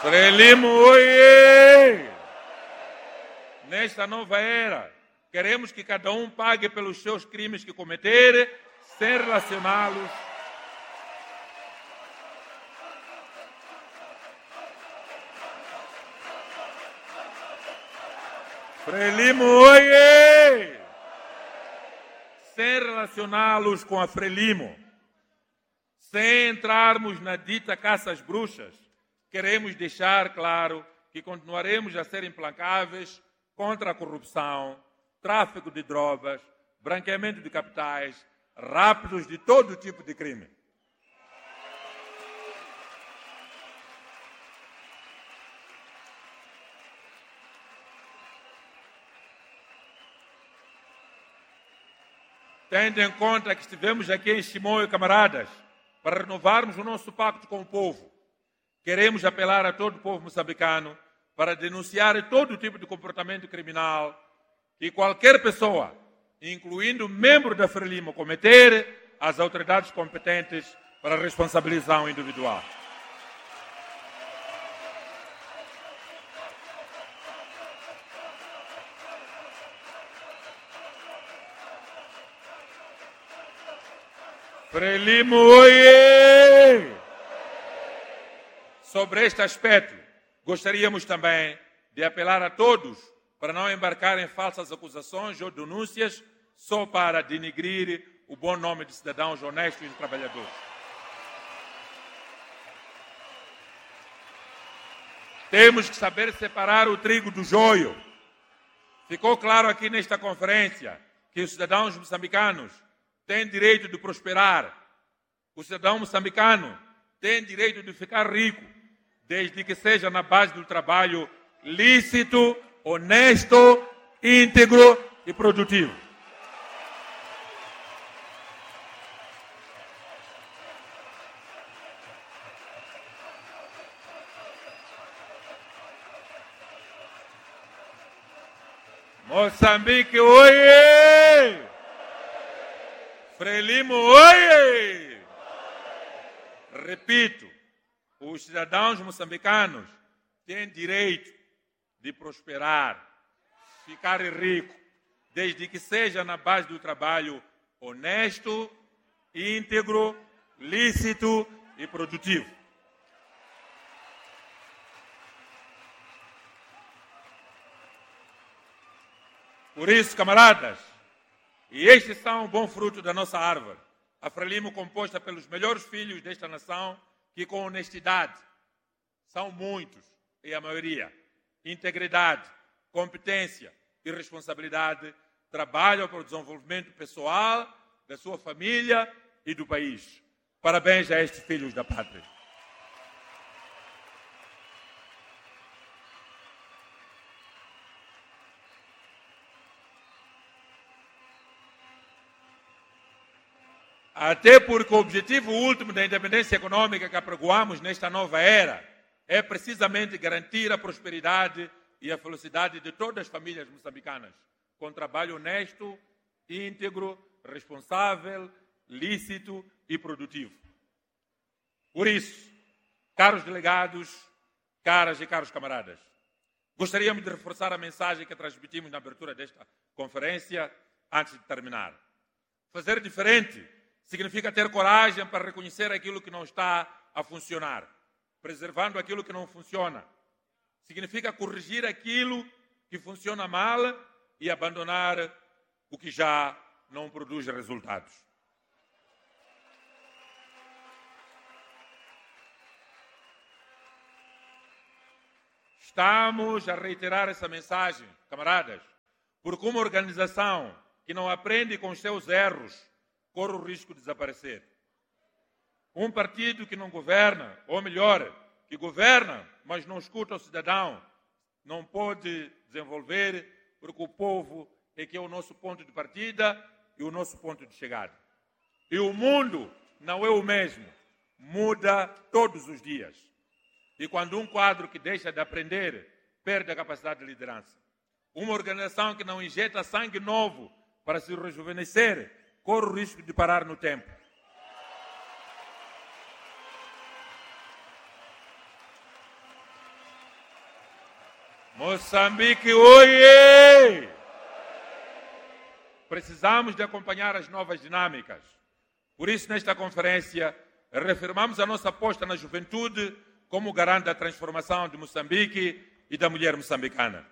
Frelimo, oiê! Nesta nova era, queremos que cada um pague pelos seus crimes que cometer, sem relacioná-los. Frelimo, oiê! Sem relacioná-los com a Frelimo. Sem entrarmos na dita caça às bruxas, queremos deixar claro que continuaremos a ser implacáveis contra a corrupção, tráfico de drogas, branqueamento de capitais, raptos de todo tipo de crime. Tendo em conta que estivemos aqui em Chimoio, camaradas, para renovarmos o nosso pacto com o povo, queremos apelar a todo o povo moçambicano para denunciar todo tipo de comportamento criminal que qualquer pessoa, incluindo membro da Frelimo, cometer às autoridades competentes para responsabilização individual. Frelimo, oiê! Sobre este aspecto, gostaríamos também de apelar a todos para não embarcar em falsas acusações ou denúncias só para denigrir o bom nome de cidadãos honestos e trabalhadores. Temos que saber separar o trigo do joio. Ficou claro aqui nesta conferência que os cidadãos moçambicanos têm direito de prosperar. O cidadão moçambicano tem direito de ficar rico, desde que seja na base do trabalho lícito, honesto, íntegro e produtivo. Moçambique, oiê! Frelimo, oiê! Repito, os cidadãos moçambicanos têm direito de prosperar, ficar rico, desde que seja na base do trabalho honesto, íntegro, lícito e produtivo. Por isso, camaradas, e estes são um bom fruto da nossa árvore, a Frelimo composta pelos melhores filhos desta nação, que com honestidade, são muitos, e a maioria, integridade, competência e responsabilidade, trabalham para o desenvolvimento pessoal, da sua família e do país. Parabéns a estes filhos da pátria. Até porque o objetivo último da independência econômica que apregoamos nesta nova era é precisamente garantir a prosperidade e a felicidade de todas as famílias moçambicanas, com trabalho honesto, íntegro, responsável, lícito e produtivo. Por isso, caros delegados, caras e caros camaradas, gostaríamos de reforçar a mensagem que transmitimos na abertura desta conferência antes de terminar. Fazer diferente significa ter coragem para reconhecer aquilo que não está a funcionar, preservando aquilo que não funciona. Significa corrigir aquilo que funciona mal e abandonar o que já não produz resultados. Estamos a reiterar essa mensagem, camaradas, porque uma organização que não aprende com os seus erros corre o risco de desaparecer. Um partido que não governa, ou melhor, que governa, mas não escuta o cidadão, não pode desenvolver, porque o povo é que é o nosso ponto de partida e o nosso ponto de chegada. E o mundo não é o mesmo, muda todos os dias. E quando um quadro que deixa de aprender, perde a capacidade de liderança. Uma organização que não injeta sangue novo para se rejuvenescer, corre o risco de parar no tempo. Moçambique, oiê! Precisamos de acompanhar as novas dinâmicas. Por isso, nesta conferência, reafirmamos a nossa aposta na juventude como garante da transformação de Moçambique e da mulher moçambicana.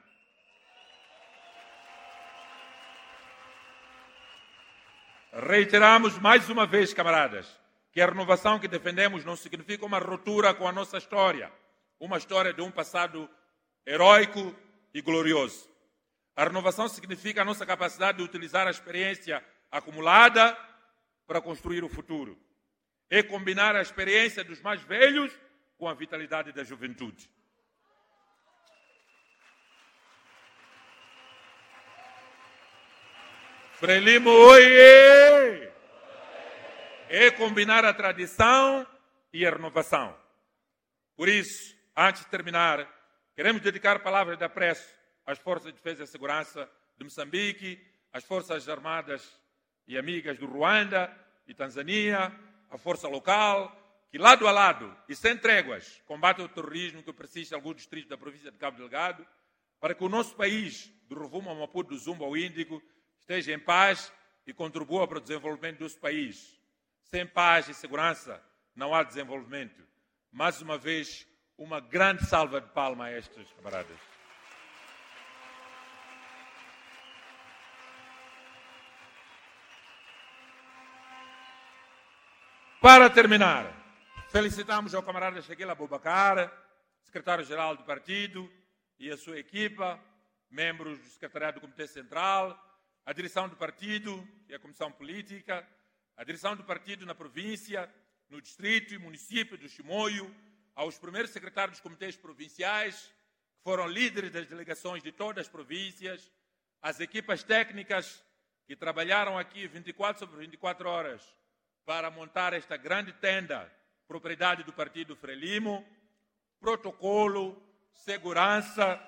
Reiteramos mais uma vez, camaradas, que a renovação que defendemos não significa uma ruptura com a nossa história, uma história de um passado heróico e glorioso. A renovação significa a nossa capacidade de utilizar a experiência acumulada para construir o futuro. É combinar a experiência dos mais velhos com a vitalidade da juventude. Frelimo, oiê! É combinar a tradição e a renovação. Por isso, antes de terminar, queremos dedicar palavras de apreço às Forças de Defesa e Segurança de Moçambique, às Forças Armadas e Amigas do Ruanda e Tanzânia, à Força Local, que lado a lado e sem tréguas combatem o terrorismo que persiste em alguns distritos da província de Cabo Delgado, para que o nosso país, do Rovuma ao Maputo, do Zumba ao Índico, esteja em paz e contribua para o desenvolvimento do nosso país. Sem paz e segurança não há desenvolvimento. Mais uma vez, uma grande salva de palmas a estes camaradas. Para terminar, felicitamos ao camarada Shaquille Abubakar, secretário-geral do partido, e a sua equipa, membros do secretariado do Comitê Central, a direção do partido e a comissão política, a direção do partido na província, no distrito e município do Chimoio, aos primeiros secretários dos comitês provinciais, que foram líderes das delegações de todas as províncias, às equipas técnicas que trabalharam aqui 24 sobre 24 horas para montar esta grande tenda, propriedade do partido Frelimo, protocolo, segurança,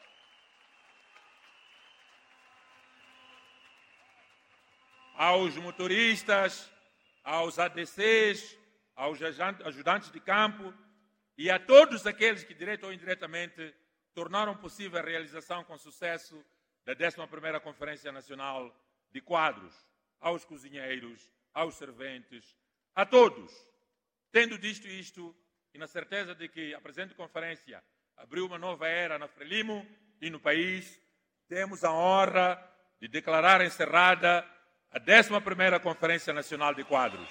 aos motoristas, aos ADCs, aos ajudantes de campo e a todos aqueles que, direto ou indiretamente, tornaram possível a realização com sucesso da 11ª Conferência Nacional de Quadros, aos cozinheiros, aos serventes, a todos. Tendo dito isto, e na certeza de que a presente conferência abriu uma nova era na Frelimo e no país, temos a honra de declarar encerrada a 11ª Conferência Nacional de Quadros.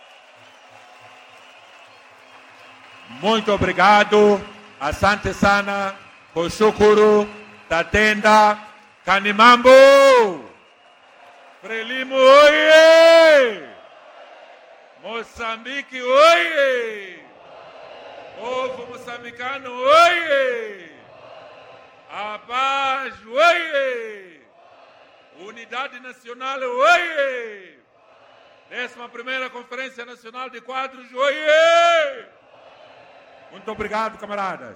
Muito obrigado. Asante sana. Koshukuru. Tatenda. Kanimambo. Frelimo, oiê! Moçambique, oiê! Povo moçambicano, oiê! A paz, oiê! Unidade Nacional, oiê! 11ª Conferência Nacional de Quadros, oiê! Muito obrigado, camaradas.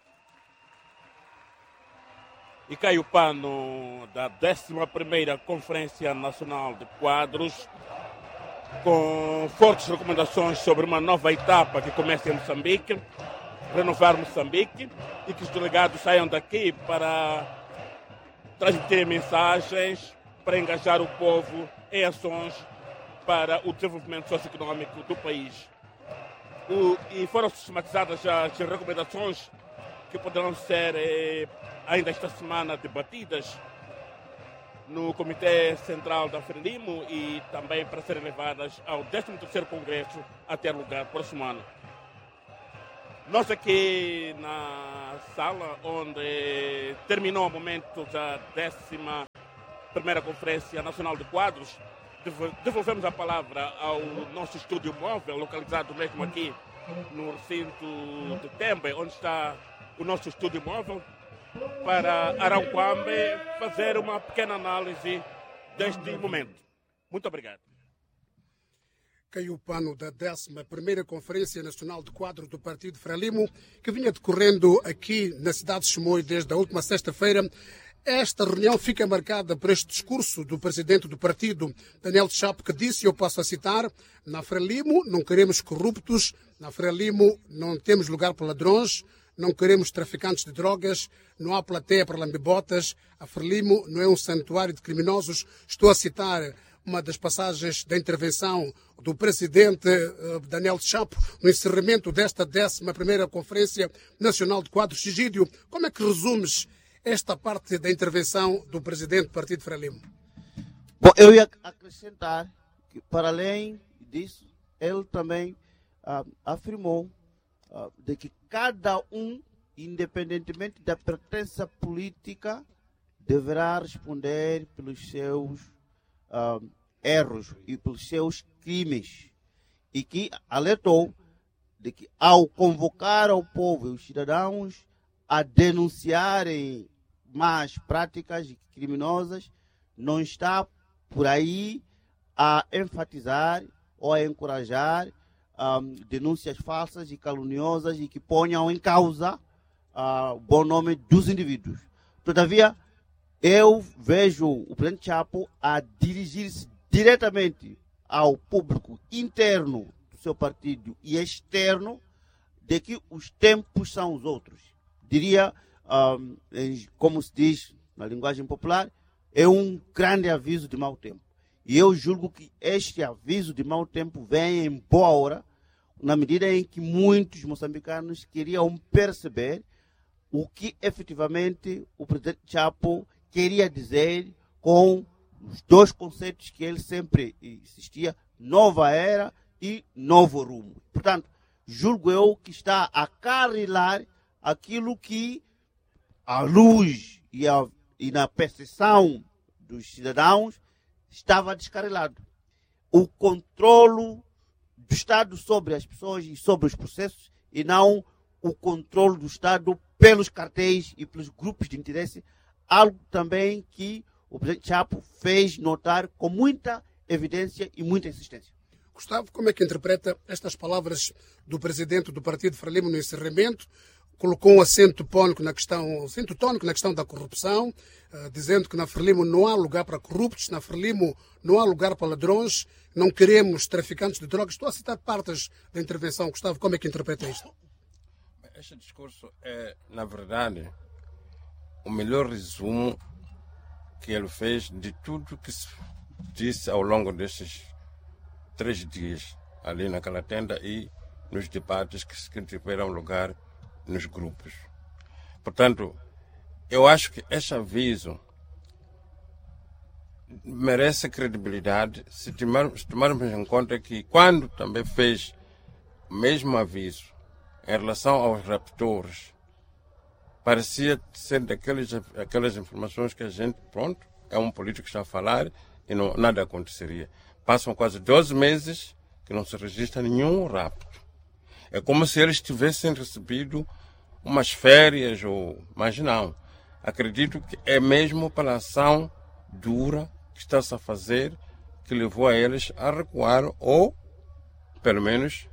E cai o pano da 11ª Conferência Nacional de Quadros, com fortes recomendações sobre uma nova etapa que começa em Moçambique, renovar Moçambique, e que os delegados saiam daqui para transmitir mensagens, para engajar o povo em ações para o desenvolvimento socioeconômico do país. E foram sistematizadas as recomendações que poderão ser ainda esta semana debatidas no Comitê Central da Frelimo e também para serem levadas ao 13º Congresso a ter lugar próximo ano. Nós aqui na sala onde terminou o momento da 11ª Conferência Nacional de Quadros, devolvemos a palavra ao nosso estúdio móvel, localizado mesmo aqui no recinto de Tembe, onde está o nosso estúdio móvel, para Aranquambe fazer uma pequena análise deste momento. Muito obrigado. Caiu o pano da 11ª Conferência Nacional de Quadros do Partido Frelimo, que vinha decorrendo aqui na cidade de Chimoio desde a última sexta-feira. Esta reunião fica marcada por este discurso do presidente do partido, Daniel Chapo, que disse, eu passo a citar, na Frelimo não queremos corruptos, na Frelimo não temos lugar para ladrões, não queremos traficantes de drogas, não há plateia para lambibotas, a Frelimo não é um santuário de criminosos. Estou a citar uma das passagens da intervenção do presidente Daniel Chapo no encerramento desta 11ª Conferência Nacional de Quadros. Egídio, como é que resumes esta parte da intervenção do presidente do Partido Frelimo? Bom, eu ia acrescentar que, para além disso, ele também afirmou de que cada um, independentemente da pertença política, deverá responder pelos seus erros e pelos seus crimes, e que alertou de que, ao convocar ao povo e os cidadãos a denunciarem más práticas criminosas, não está por aí a enfatizar ou a encorajar denúncias falsas e caluniosas e que ponham em causa o bom nome dos indivíduos. Todavia, eu vejo o presidente Chapo a dirigir-se diretamente ao público interno do seu partido e externo de que os tempos são os outros. Diria, como se diz na linguagem popular, é um grande aviso de mau tempo. E eu julgo que este aviso de mau tempo vem em boa hora, na medida em que muitos moçambicanos queriam perceber o que efetivamente o presidente Chapo queria dizer com os dois conceitos que ele sempre insistia: nova era e novo rumo. Portanto, julgo eu que está a carrilar aquilo que, à luz e na percepção dos cidadãos, estava descarrilado. O controle do Estado sobre as pessoas e sobre os processos, e não o controle do Estado pelos cartéis e pelos grupos de interesse, algo também que o presidente Chapo fez notar com muita evidência e muita insistência. Gustavo, como é que interpreta estas palavras do presidente do Partido Frelimo no encerramento? Colocou um acento tónico na questão da corrupção, dizendo que na Frelimo não há lugar para corruptos, na Frelimo não há lugar para ladrões, não queremos traficantes de drogas. Estou a citar partes da intervenção. Gustavo, como é que interpreta isto? Este discurso é, na verdade, o melhor resumo que ele fez de tudo que se disse ao longo destes 3 dias ali naquela tenda e nos debates que tiveram lugar nos grupos. Portanto, eu acho que este aviso merece credibilidade se tomarmos em conta que, quando também fez o mesmo aviso em relação aos raptores, parecia ser aquelas informações que a gente, pronto, é um político que está a falar e nada aconteceria. Passam quase 12 meses que não se registra nenhum rapto. É como se eles tivessem recebido umas férias, mas não. Acredito que é mesmo pela ação dura que está-se a fazer que levou a eles a recuar ou, pelo menos,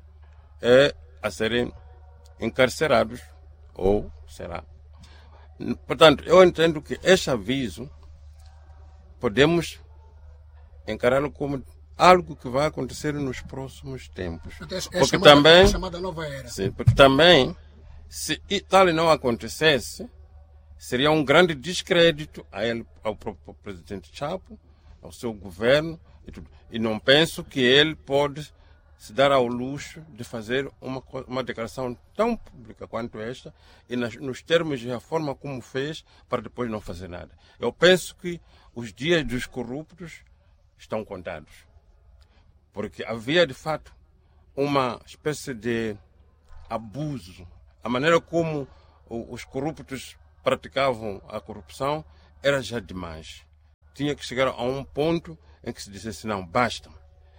a serem encarcerados, ou será. Portanto, eu entendo que este aviso podemos encará-lo como algo que vai acontecer nos próximos tempos. Porque também, chamada nova era. Sim, porque também, se tal não acontecesse, seria um grande descrédito a ele, ao próprio presidente Chapo, ao seu governo e tudo. E não penso que ele pode se dar ao luxo de fazer uma declaração tão pública quanto esta e nos termos e a forma como fez, para depois não fazer nada. Eu penso que os dias dos corruptos estão contados. Porque havia, de fato, uma espécie de abuso. A maneira como os corruptos praticavam a corrupção era já demais. Tinha que chegar a um ponto em que se dissesse: não, basta.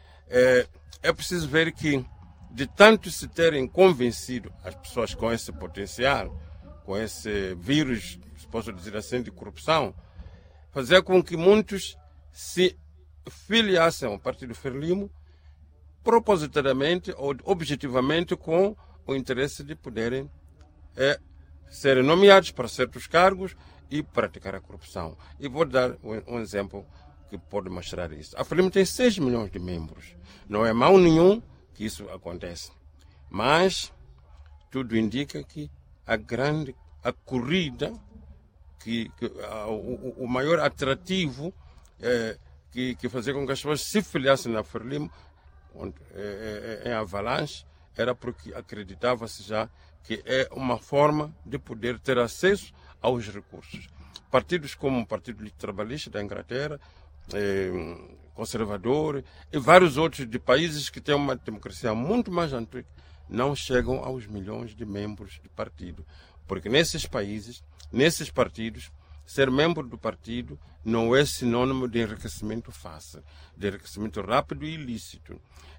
É preciso ver que, de tanto se terem convencido as pessoas com esse potencial, com esse vírus, se posso dizer assim, de corrupção, fazer com que muitos se filiassem ao Partido Frelimo propositadamente ou objetivamente com o interesse de poderem serem nomeados para certos cargos e praticar a corrupção. E vou dar um exemplo que pode mostrar isso. A Frelimo tem 6 milhões de membros. Não é mal nenhum que isso aconteça. Mas tudo indica que a corrida, o maior atrativo que fazia com que as pessoas se filiassem na Frelimo em Avalanche era porque acreditava-se já que é uma forma de poder ter acesso aos recursos. Partidos como o Partido Trabalhista da Inglaterra, conservador e vários outros de países que têm uma democracia muito mais antiga não chegam aos milhões de membros do partido. Porque nesses países, nesses partidos, ser membro do partido não é sinônimo de enriquecimento fácil, de enriquecimento rápido e ilícito.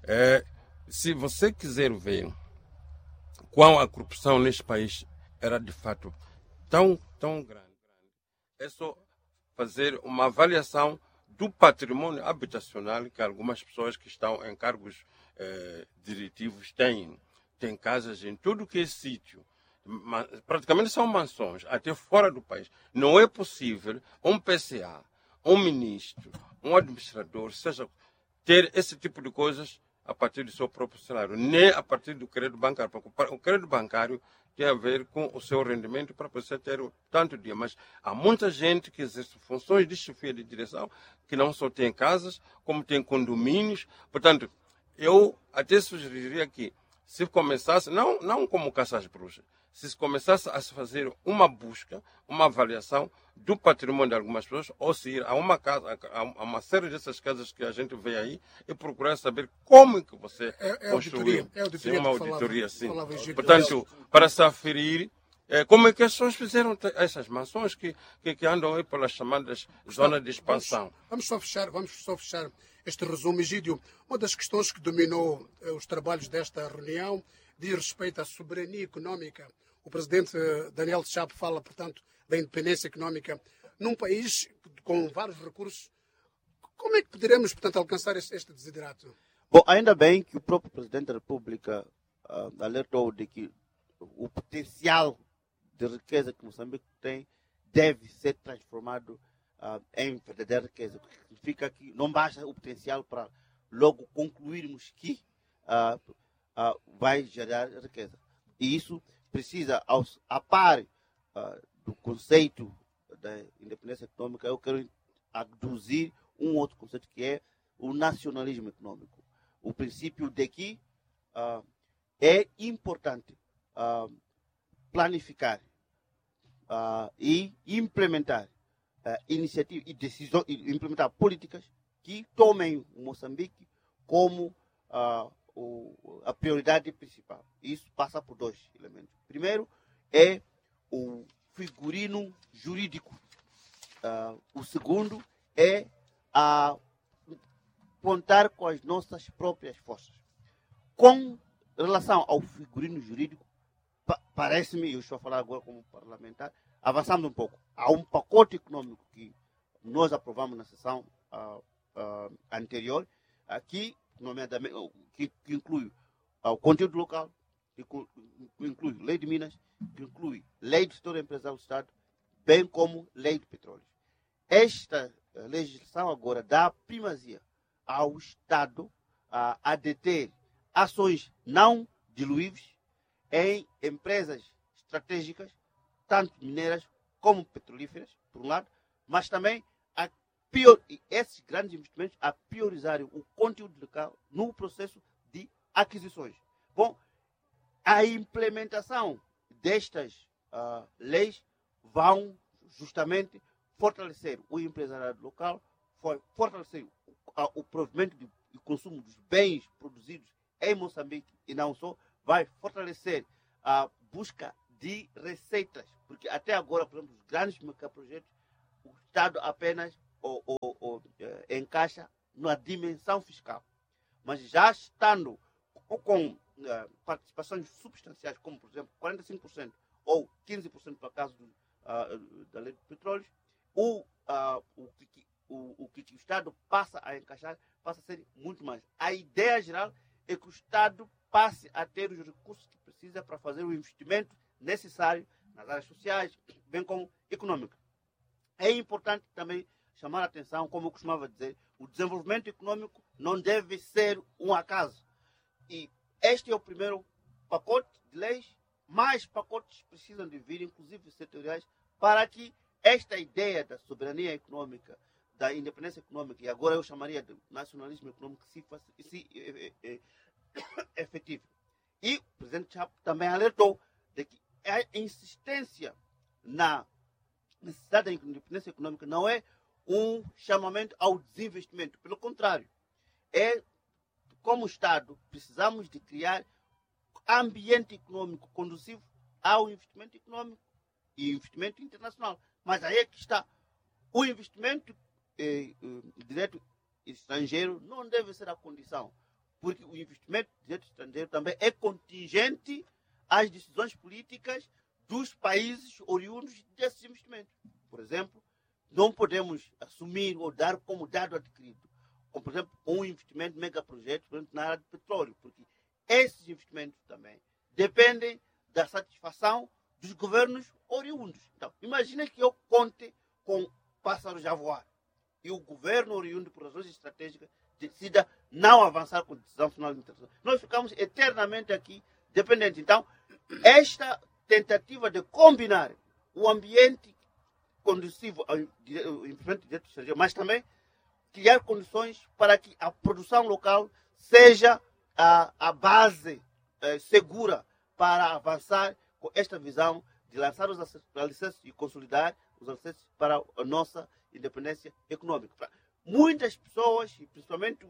Se você quiser ver qual a corrupção neste país era de fato tão grande, é só fazer uma avaliação do patrimônio habitacional que algumas pessoas que estão em cargos diretivos têm. Tem casas em tudo que é sítio. Praticamente são mansões, até fora do país. Não é possível um PCA, um ministro, um administrador, seja, ter esse tipo de coisas a partir do seu próprio salário, nem a partir do crédito bancário. Porque o crédito bancário tem a ver com o seu rendimento para você ter tanto dia. Mas há muita gente que exerce funções de chefia de direção que não só tem casas, como tem condomínios. Portanto, eu até sugeriria que se começasse, não como caçar as bruxas, se começasse a se fazer uma busca, uma avaliação do patrimônio de algumas pessoas, ou se ir a uma casa, a uma série dessas casas que a gente vê aí, e procurar saber como é que você construiu. Auditoria, uma auditoria, sim. Portanto, para se aferir como é que as pessoas fizeram essas mansões que andam aí pelas chamadas zonas de expansão. Vamos só fechar este resumo. Egídio, uma das questões que dominou os trabalhos desta reunião diz respeito à soberania económica. O presidente Daniel Chapo fala, portanto, da independência económica num país com vários recursos. Como é que poderemos, portanto, alcançar este desiderato? Bom, ainda bem que o próprio presidente da República alertou de que o potencial de riqueza que Moçambique tem deve ser transformado em verdadeira riqueza. O que significa que não basta o potencial para logo concluirmos que vai gerar riqueza. E isso precisa, a par do conceito da independência econômica, eu quero aduzir um outro conceito que é o nacionalismo econômico. O princípio de que é importante planificar e implementar iniciativas e decisões, implementar políticas que tomem o Moçambique como a prioridade principal. Isso passa por dois elementos. Primeiro é o figurino jurídico. O segundo é contar com as nossas próprias forças. Com relação ao figurino jurídico, parece-me, eu estou a falar agora como parlamentar, avançando um pouco. Há um pacote econômico que nós aprovamos na sessão anterior, que inclui o conteúdo local, que inclui lei de Minas, que inclui lei do setor empresarial do Estado, bem como lei de petróleo. Esta legislação agora dá primazia ao Estado a deter ações não diluíveis em empresas estratégicas, tanto mineiras como petrolíferas, por um lado, mas também esses grandes investimentos a priorizarem o conteúdo local no processo de aquisições. Bom, a implementação destas leis vão justamente fortalecer o empresariado local, fortalecer o provimento e consumo dos bens produzidos em Moçambique e não só, vai fortalecer a busca de receitas, porque até agora, por exemplo, os grandes megaprojetos, o Estado apenas encaixa na dimensão fiscal. Mas já estando com participações substanciais, como por exemplo 45% ou 15% para o caso da lei de petróleo, o que o Estado passa a encaixar passa a ser muito mais. A ideia geral é que o Estado passe a ter os recursos que precisa para fazer o investimento necessário nas áreas sociais, bem como econômicas. É importante também chamar a atenção, como eu costumava dizer, o desenvolvimento econômico não deve ser um acaso. E este é o primeiro pacote de leis, mais pacotes precisam de vir, inclusive setoriais, para que esta ideia da soberania econômica, da independência econômica, e agora eu chamaria de nacionalismo econômico, se efetivo. E o presidente Chapo também alertou de que a insistência na necessidade da independência econômica não é um chamamento ao desinvestimento. Pelo contrário, como Estado, precisamos de criar ambiente econômico conduzivo ao investimento econômico e investimento internacional. Mas aí é que está. O investimento direto estrangeiro não deve ser a condição, porque o investimento direto estrangeiro também é contingente às decisões políticas dos países oriundos desses investimentos. Por exemplo, não podemos assumir ou dar como dado adquirido, como, por exemplo, um investimento megaprojeto na área de petróleo, porque esses investimentos também dependem da satisfação dos governos oriundos. Então, imagine que eu conte com pássaros a voar e o governo oriundo, por razões estratégicas, decida não avançar com a decisão final internacional. Nós ficamos eternamente aqui dependentes. Então, esta tentativa de combinar o ambiente conduzivo ao investimento direto estrangeiro, mas também criar condições para que a produção local seja a base segura para avançar com esta visão de lançar os alicerces e consolidar os alicerces para a nossa independência econômica. Muitas pessoas, e principalmente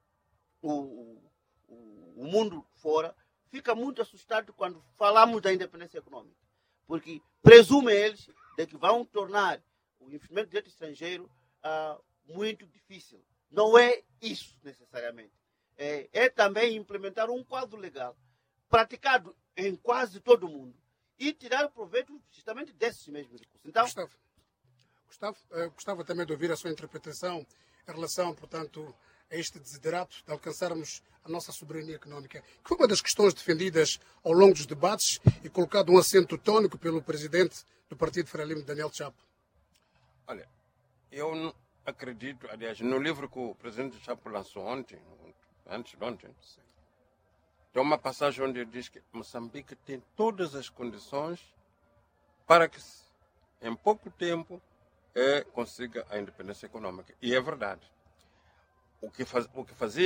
o mundo fora, fica muito assustado quando falamos da independência econômica, porque presumem eles de que vão tornar o investimento direto estrangeiro muito difícil. Não é isso necessariamente. É também implementar um quadro legal praticado em quase todo o mundo e tirar proveito justamente desses mesmos recursos. Então, Gustavo, gostava também de ouvir a sua interpretação em relação, portanto, a este desiderato de alcançarmos a nossa soberania económica, que foi uma das questões defendidas ao longo dos debates e colocado um acento tónico pelo presidente do Partido Frelimo, Daniel Chapo. Olha, eu não acredito, aliás, no livro que o presidente Chapo lançou antes de ontem, tem uma passagem onde ele diz que Moçambique tem todas as condições para que, em pouco tempo, consiga a independência econômica. E é verdade. O que fazia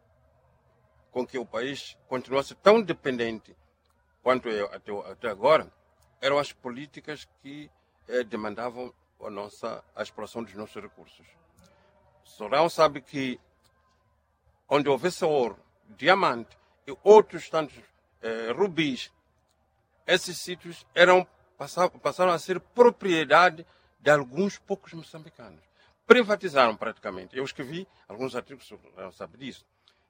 com que o país continuasse tão dependente quanto até agora eram as políticas que demandavam a exploração dos nossos recursos. Sorão sabe que onde houvesse ouro, diamante e outros tantos rubis, esses sítios passaram a ser propriedade de alguns poucos moçambicanos. Privatizaram praticamente. Eu escrevi alguns artigos sobre disso.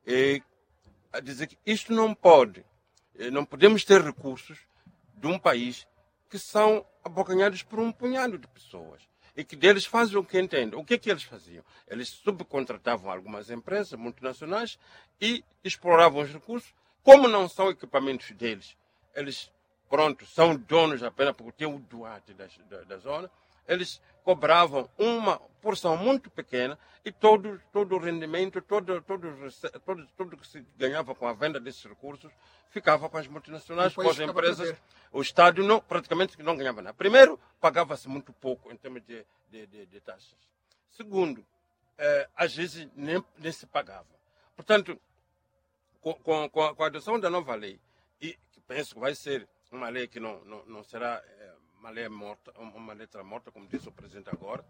A dizer que isto não podemos ter recursos de um país que são abocanhados por um punhado de pessoas e que deles fazem o que entendem. O que é que eles faziam? Eles subcontratavam algumas empresas multinacionais e exploravam os recursos. Como não são equipamentos deles, eles, são donos apenas porque têm o duarte da zona, eles cobravam uma porção muito pequena e todo o rendimento, todo que se ganhava com a venda desses recursos ficava com as multinacionais, com as empresas. O Estado praticamente não ganhava nada. Primeiro, pagava-se muito pouco em termos de taxas. Segundo, às vezes nem se pagava. Portanto, com a adoção da nova lei, e que penso que vai ser uma lei que não será uma lei morta, uma letra morta, como disse o presidente agora,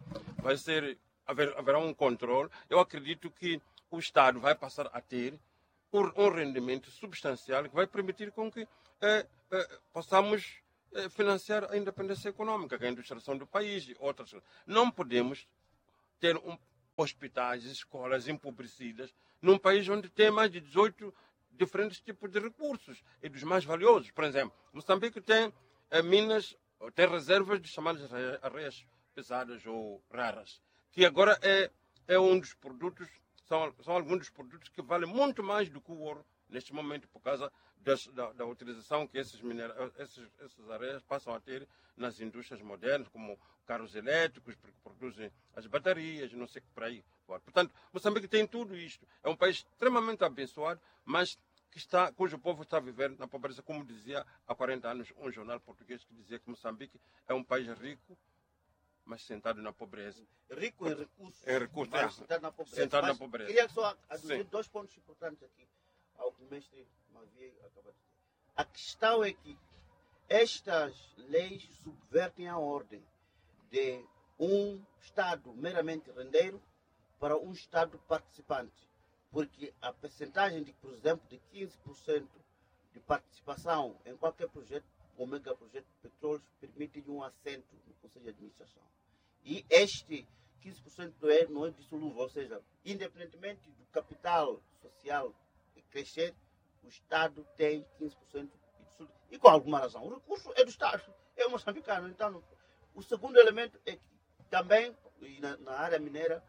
haverá um controle. Eu acredito que o Estado vai passar a ter um rendimento substancial que vai permitir com que possamos financiar a independência econômica, a industrialização do país e outras coisas. Não podemos ter hospitais, escolas empobrecidas num país onde tem mais de 18 diferentes tipos de recursos e dos mais valiosos. Por exemplo, Moçambique tem minas, tem reservas de chamadas areias pesadas ou raras, que agora é um dos produtos, são alguns dos produtos que valem muito mais do que o ouro neste momento, por causa da utilização que essas areias passam a ter nas indústrias modernas, como carros elétricos, que produzem as baterias, não sei o que por aí fora. Portanto, Moçambique tem tudo isto. É um país extremamente abençoado, mas cujo povo está a viver na pobreza, como dizia há 40 anos um jornal português que dizia que Moçambique é um país rico, mas sentado na pobreza. Rico em recursos, mas sentado na pobreza. Sentado na pobreza. Queria só aduzir 2 pontos importantes aqui ao que o mestre Mavia acabou de dizer. A questão é que estas leis subvertem a ordem de um Estado meramente rendeiro para um Estado participante. Porque a percentagem, por exemplo, de 15% de participação em qualquer projeto, ou megaprojeto de petróleo, permite um assento no Conselho de Administração. E este 15% não é dissolúvel, ou seja, independentemente do capital social crescer, o Estado tem 15% e com alguma razão. O recurso é do Estado, é moçambicano. Então, o segundo elemento é que também, na área mineira,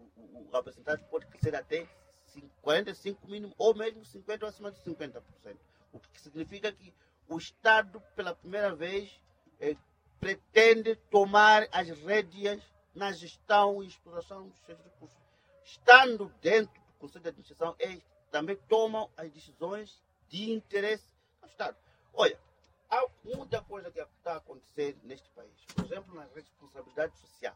a percentagem pode crescer até 45 mínimo, ou mesmo 50% ou acima de 50%. O que significa que o Estado, pela primeira vez, pretende tomar as rédeas na gestão e exploração dos seus recursos. Estando dentro do Conselho de Administração, eles também tomam as decisões de interesse do Estado. Olha, há muita coisa que está a acontecer neste país. Por exemplo, na responsabilidade social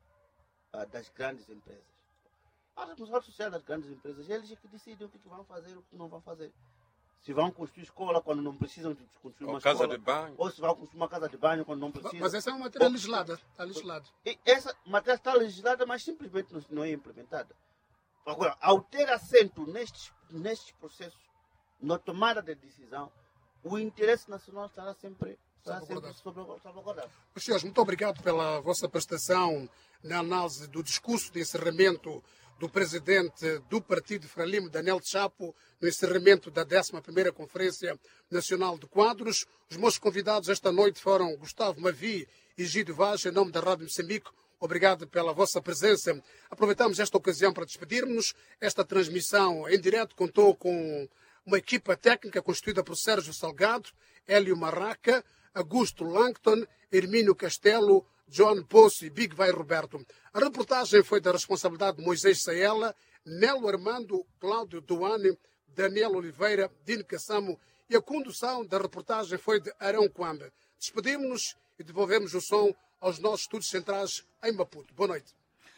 das grandes empresas. A responsabilidade social das grandes empresas, eles é que decidem o que vão fazer e o que não vão fazer. Se vão construir escola quando não precisam de construir uma casa escola. De banho. Ou se vão construir uma casa de banho quando não precisam. Mas essa é uma matéria legislada. Está legislada. Essa matéria está legislada, mas simplesmente não é implementada. Agora, ao ter assento nestes processos, na tomada de decisão, o interesse nacional estará sempre salvaguardado. Senhores, muito obrigado pela vossa prestação na análise do discurso de encerramento do presidente do Partido Frelimo, Daniel Chapo, no encerramento da 11ª Conferência Nacional de Quadros. Os meus convidados esta noite foram Gustavo Mavi e Gídio Vaz, em nome da Rádio Moçambique. Obrigado pela vossa presença. Aproveitamos esta ocasião para despedirmos. Esta transmissão em direto contou com uma equipa técnica constituída por Sérgio Salgado, Hélio Marraca, Augusto Langton, Hermínio Castelo, John Poço e Big Vai Roberto. A reportagem foi da responsabilidade de Moisés Saela, Nelo Armando, Cláudio Duane, Daniel Oliveira, Dino Cassamo, e a condução da reportagem foi de Arão Quambe. Despedimos-nos e devolvemos o som aos nossos estúdios centrais em Maputo. Boa noite.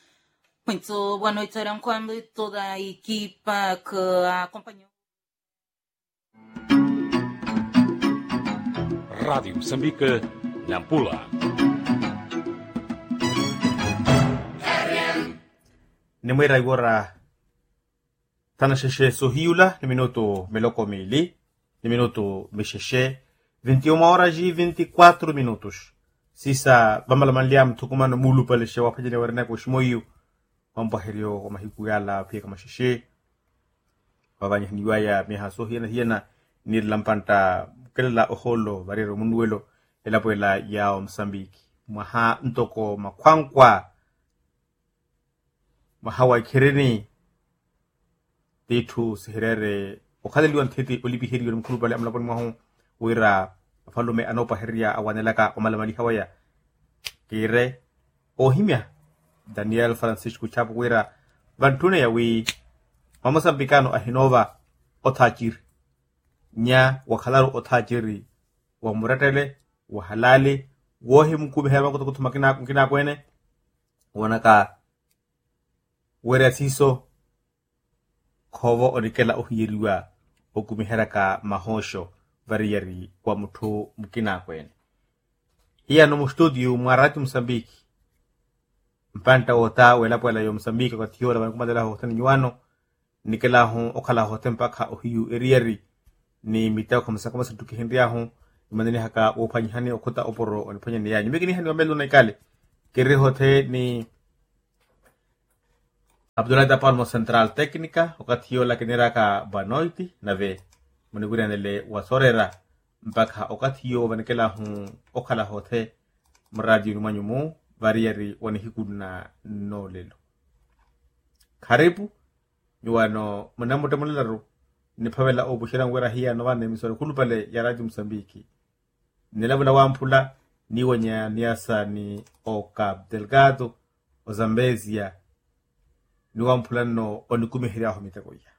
Muito boa noite, Arão Quambe, toda a equipa que a acompanhou. Rádio Moçambique, Nampula. Nemwera agora Tana Xexé Sorriula, no minuto Meloko Meili, no minuto Mexexé, 21 horas e 24 minutos. Sisa, Bambala Maliam, Tucumano Mulu Paleshe, Wapajane Warnako Shmoyu, Wampaherio, Wamahikuyala, Pika Masheshe, Wabanya Niwaya, Meha Sohiana Hiena, Nirlampanta, Kela Oholo, Barero Munduelo, Elapuela Yao Mozambique, Maha Ntoko Makwankwa, Mahawa Kireni, Detu Sihirere, Okadelion Titi, Olipi Hirion Kurubale Amlapon Mahon, Wira, Falume Anopa Heria, Awanelaka, Omalamali Hawaya, Kire, Ohimia, Daniel Francisco Chapo Wira, Vantune Yawi, Mamosambicano Ahinova, Otachir, Nya, Wakalaru Otachiri, Wamuratele, Wahalali, Wohim Kubihama Kutumakina Kwene, Wanaka, Wera Siso, Kovo Orikela Ohirua, Okumiheraka Mahosho, Variari, kwa mtu mkina kwene. Hiya no studio Mwarati Mozambique. Mpanta ota wela pwela yo Mozambique kwa tiyola wankumadela hotani nyuano. Nikela hon okala hotempaka ohiyu erieri. Ni mitao kamasa kamasa tukihendia hon. Imanini haka opanyihani okota oporo onipanya ni yanyi. Mekini hani wamelu na ikale. Kiri hote ni Abdullah da Palmo Central Técnica. Okatiyola kiniraka banoiti na ve. Muniguranele wasorera mpaka okatiyo vanekela hun okala hote mradi numanyumu variari wanihikuna no lelo. Karibu nyuano mnamote mulelaru ni pavela obushira ngwera hiya no vane misoro kulupale ya Radio Mozambique. Nilavula wampula ni wanya niasa ni Oka Delgado o Zambezia ni wampula no onikume hiria ho mitekoya.